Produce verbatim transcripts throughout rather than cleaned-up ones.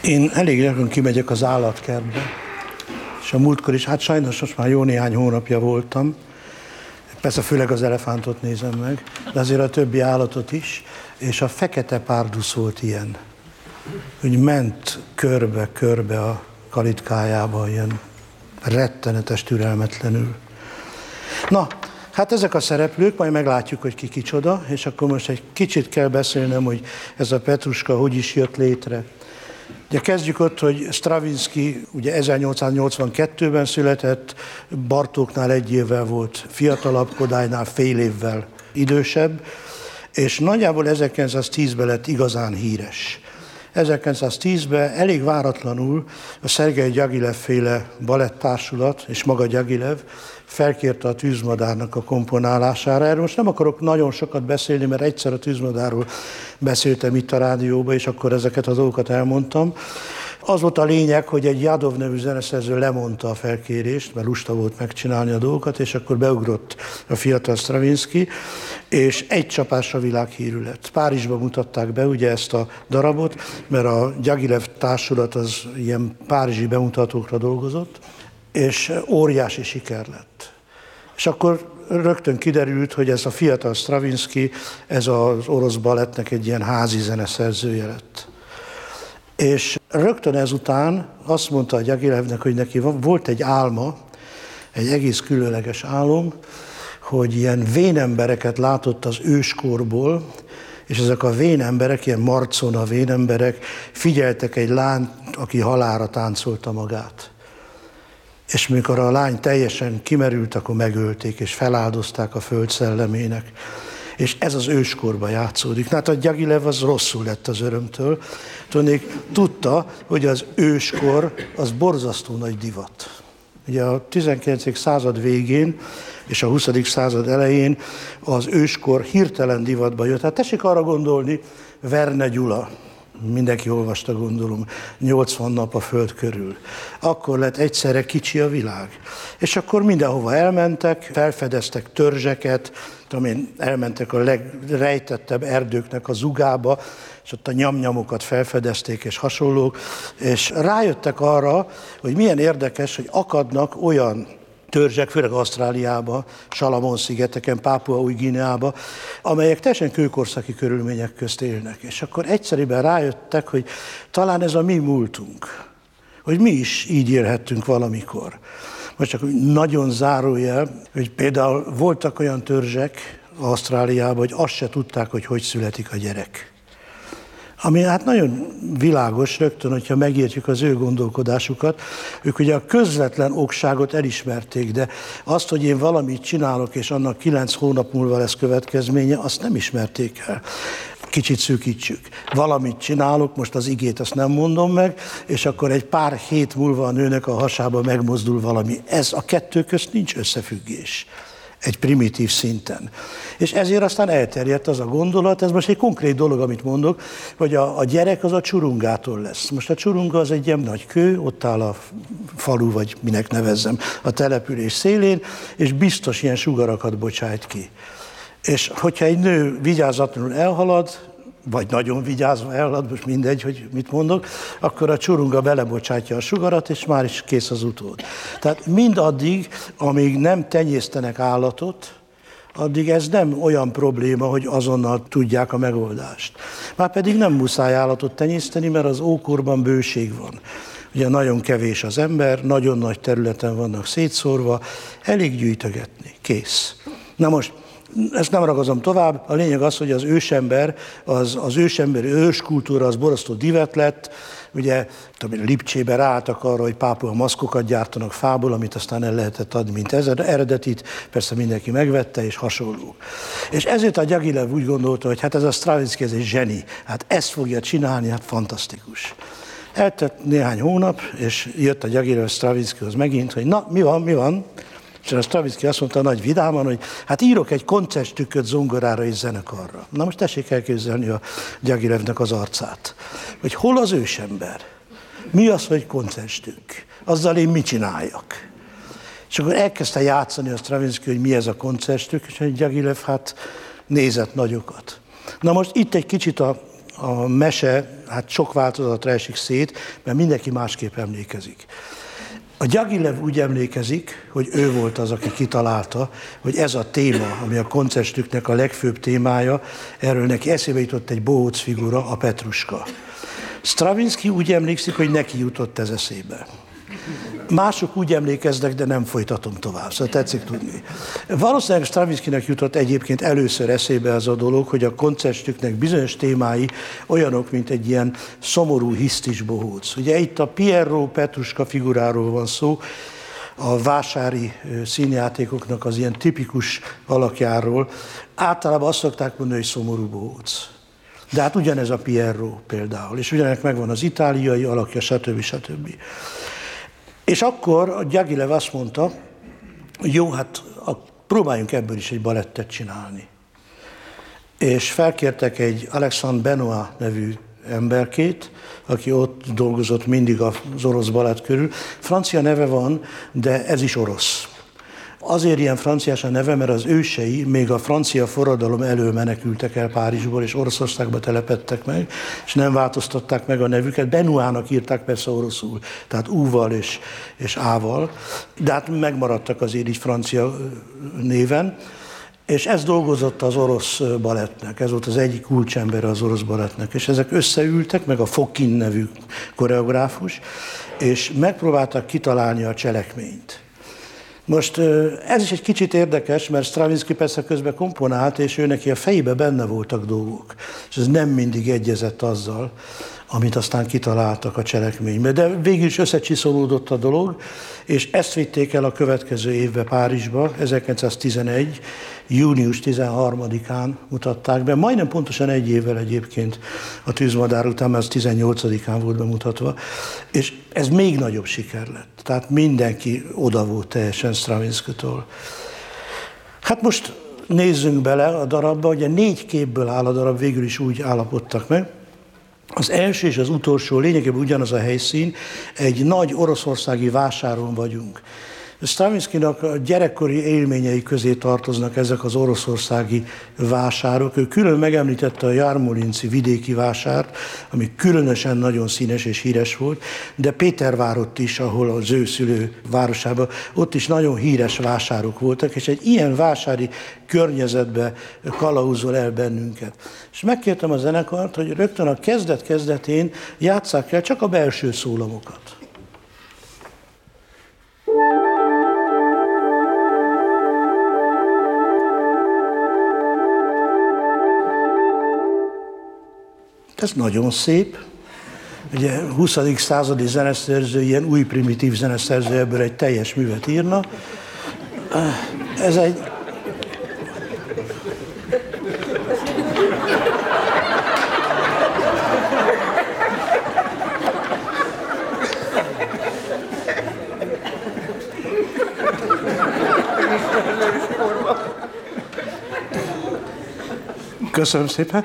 Én elég gyakran kimegyek az állatkertbe, és a múltkor is, hát sajnos most már jó néhány hónapja voltam, persze főleg az elefántot nézem meg, de azért a többi állatot is, és a fekete párduc volt ilyen, hogy ment körbe-körbe a kalitkájába, ilyen rettenetes türelmetlenül. Na, hát ezek a szereplők, majd meglátjuk, hogy ki kicsoda, és akkor most egy kicsit kell beszélnem, hogy ez a Petruska hogy is jött létre. Ugye kezdjük ott, hogy Stravinsky ugye ezernyolcszáznyolcvankettőben született, Bartóknál egy évvel volt fiatalabb, Kodálynál fél évvel idősebb, és nagyjából ezerkilencszáztízben lett igazán híres. ezerkilencszáztízben elég váratlanul a Szergej Gyagilev féle baletttársulat és maga Gyagilev felkérte a Tűzmadárnak a komponálására. Erről most nem akarok nagyon sokat beszélni, mert egyszer a Tűzmadárról beszéltem itt a rádióban, és akkor ezeket a dolgokat elmondtam. Az volt a lényeg, hogy egy Jadov nevű zeneszerző lemondta a felkérést, mert lusta volt megcsinálni a dolgokat, és akkor beugrott a fiatal Stravinsky, és egy csapásra világhírű lett. Párizsban mutatták be ugye ezt a darabot, mert a Gyagilev társulat az ilyen párizsi bemutatókra dolgozott, és óriási siker lett. És akkor rögtön kiderült, hogy ez a fiatal Stravinsky, ez az orosz balettnek egy ilyen házi zeneszerzője lett. És rögtön ezután azt mondta a Gyagilevnek, hogy neki volt egy álma, egy egész különleges álom, hogy ilyen vénembereket látott az őskorból, és ezek a vénemberek, ilyen marcona vénemberek figyeltek egy lányt, aki halálra táncolta magát. És mikor a lány teljesen kimerült, akkor megölték, és feláldozták a föld szellemének. És ez az őskorban játszódik. Hát a Gyagilev az rosszul lett az örömtől. Tudnék, tudta, hogy az őskor az borzasztó nagy divat. Ugye a tizenkilencedik század végén és a huszadik század elején az őskor hirtelen divatba jött. Hát tessék arra gondolni, Verne Gyula, mindenki olvasta, gondolom, nyolcvan nap a föld körül. Akkor lett egyszerre kicsi a világ. És akkor mindenhova elmentek, felfedeztek törzseket, tudom én, elmentek a legrejtettebb erdőknek a zugába, és ott a nyamnyamokat felfedezték, és hasonlók, és rájöttek arra, hogy milyen érdekes, hogy akadnak olyan törzsek, főleg Ausztráliába, Salamon-szigeteken, Pápua-új-Guineába, amelyek teljesen kőkorszaki körülmények közt élnek. És akkor egyszerűen rájöttek, hogy talán ez a mi múltunk, hogy mi is így élhettünk valamikor. Most csak nagyon zárójel, hogy például voltak olyan törzsek Ausztráliában, hogy azt se tudták, hogy hogy születik a gyerek. Ami hát nagyon világos rögtön, hogyha megértjük az ő gondolkodásukat. Ők ugye a közvetlen okságot elismerték, de azt, hogy én valamit csinálok, és annak kilenc hónap múlva lesz következménye, azt nem ismerték el. Kicsit szűkítsük. Valamit csinálok, most az igét azt nem mondom meg, és akkor egy pár hét múlva a nőnek a hasába megmozdul valami. Ez a kettő közt nincs összefüggés. Egy primitív szinten. És ezért aztán elterjedt az a gondolat, ez most egy konkrét dolog, amit mondok, hogy a, a gyerek az a csurungától lesz. Most a csurunga az egy ilyen nagy kő, ott áll a falu, vagy minek nevezzem, a település szélén, és biztos ilyen sugarakat bocsájt ki. És hogyha egy nő vigyázatlanul elhalad, vagy nagyon vigyázva elhalad, most mindegy, hogy mit mondok, akkor a csurunga belebocsátja a sugarat, és már is kész az utód. Tehát mindaddig, amíg nem tenyésztenek állatot, addig ez nem olyan probléma, hogy azonnal tudják a megoldást. Márpedig nem muszáj állatot tenyészteni, mert az ókorban bőség van. Ugye nagyon kevés az ember, nagyon nagy területen vannak szétszórva, elég gyűjtögetni, kész. Na most, ezt nem ragazom tovább, a lényeg az, hogy az ősember, az, az ősemberi őskultúra az borzasztó divat lett, ugye tudom, Lipcsébe ráálltak arra, hogy Pápua maszkokat gyártanak fából, amit aztán el lehetett adni, mint eredetit, persze mindenki megvette, és hasonló. És ezért a Gyagilev úgy gondolta, hogy hát ez a Stravinsky, ez egy zseni, hát ezt fogja csinálni, hát fantasztikus. Eltett néhány hónap, és jött a Gyagilev Stravinskyhoz megint, hogy na, mi van, mi van? És a Stravinsky azt mondta nagy vidáman, hogy hát írok egy koncertstükköt zongorára és zenekarra. Na most tessék elképzelni a Gyagilevnek az arcát. Hogy hol az ősember? Mi az, hogy koncertstükk? Azzal én mit csináljak? És akkor elkezdte játszani a Stravinsky, hogy mi ez a koncertstükk, és a Gyagilev hát nézett nagyokat. Na most itt egy kicsit a a mese hát sok változatra esik szét, mert mindenki másképp emlékezik. A Gyagilev úgy emlékezik, hogy ő volt az, aki kitalálta, hogy ez a téma, ami a koncertstüknek a legfőbb témája, erről neki eszébe jutott egy bohóc figura, a Petruska. Stravinsky úgy emlékszik, hogy neki jutott ez eszébe. Mások úgy emlékeznek, de nem folytatom tovább, szóval tetszik tudni. Valószínűleg Stravinskynek jutott egyébként először eszébe az a dolog, hogy a koncertstüknek bizonyos témái olyanok, mint egy ilyen szomorú, hisztis bohóc. Ugye itt a Pierrot Petruska figuráról van szó, a vásári színjátékoknak az ilyen tipikus alakjáról. Általában azt szokták mondani, hogy szomorú bohóc. De hát ugyanez a Pierrot például, és ugyanek megvan az itáliai alakja, stb. stb. És akkor a Gyagilev azt mondta, hogy jó, hát próbáljunk ebből is egy balettet csinálni. És felkértek egy Alexandre Benoit nevű emberkét, aki ott dolgozott mindig az orosz balett körül. Francia neve van, de ez is orosz. Azért ilyen franciás a neve, mert az ősei még a francia forradalom elől menekültek el Párizsból, és Oroszországba telepedtek meg, és nem változtatták meg a nevüket. Benoitnak írták persze oroszul, tehát U-val és, és A-val, de hát megmaradtak azért így francia néven, és ez dolgozott az orosz balettnek, ez volt az egyik kulcsembere az orosz balettnek, és ezek összeültek, meg a Fokin nevű koreográfus, és megpróbáltak kitalálni a cselekményt. Most ez is egy kicsit érdekes, mert Stravinsky persze közben komponált, és ő neki a fejébe benne voltak dolgok, és ez nem mindig egyezett azzal, amit aztán kitaláltak a cselekménybe. De végül is összecsiszolódott a dolog, és ezt vitték el a következő évbe Párizsba, ezerkilencszáztizenegy. június tizenharmadikán mutatták be, majdnem pontosan egy évvel egyébként a Tűzmadár után, mert az tizennyolcadikán volt bemutatva, és ez még nagyobb siker lett. Tehát mindenki oda volt teljesen Stravinskytól. Hát most nézzünk bele a darabba, ugye négy képből áll a darab, végül is úgy állapodtak meg. Az első és az utolsó lényegében ugyanaz a helyszín, egy nagy oroszországi vásáron vagyunk. Stravinskynak a gyerekkori élményei közé tartoznak ezek az oroszországi vásárok. Ő külön megemlítette a Jarmolinci vidéki vásárt, ami különösen nagyon színes és híres volt, de Pétervárott is, ahol az ő szülő városában, ott is nagyon híres vásárok voltak, és egy ilyen vásári környezetbe kalauzol el bennünket. És megkértem a zenekart, hogy rögtön a kezdet-kezdetén játsszák el csak a belső szólamokat. Ez nagyon szép. Ugye huszadik századi zeneszerző, ilyen új primitív zeneszerző ebből egy teljes művet írna. Ez egy... Köszönöm szépen.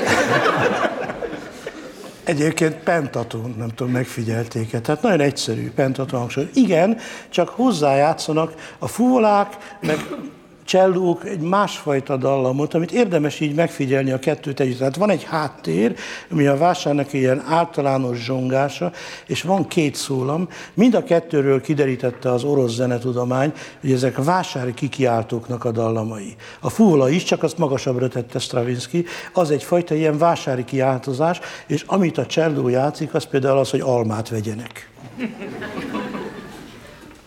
Egyébként pentaton, nem tudom, megfigyelték-e, tehát nagyon egyszerű pentaton hangsúly. Igen, csak hozzájátszanak a fuvolák, meg csellók egy másfajta dallamot, amit érdemes így megfigyelni a kettőt együtt. Tehát van egy háttér, ami a vásárnak ilyen általános zsongása, és van két szólam. Mind a kettőről kiderítette az orosz zenetudomány, hogy ezek a vásári kikiáltóknak a dallamai. A fuvola is, csak azt magasabbra tette Stravinsky, az egyfajta ilyen vásári kiáltozás, és amit a cselló játszik, az például az, hogy almát vegyenek.